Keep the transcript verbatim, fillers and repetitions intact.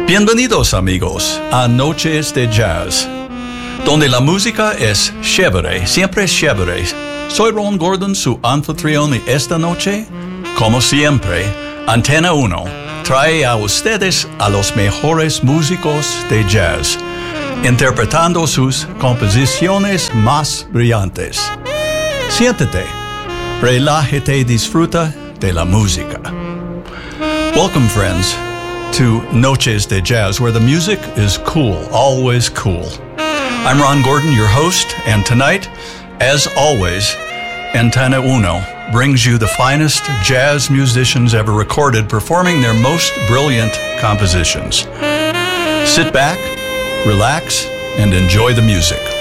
Bienvenidos amigos a Noches de Jazz, donde la música es chévere, siempre chévere. Soy Ron Gordon, su anfitrión, y esta noche, como siempre, Antena uno trae a ustedes a los mejores músicos de jazz, interpretando sus composiciones más brillantes. Siéntate, relájate y disfruta de la música. Welcome, friends, to Noches de Jazz, where the music is cool, always cool. I'm Ron Gordon, your host, and tonight, as always, Antena Uno brings you the finest jazz musicians ever recorded performing their most brilliant compositions. Sit back, relax, and enjoy the music.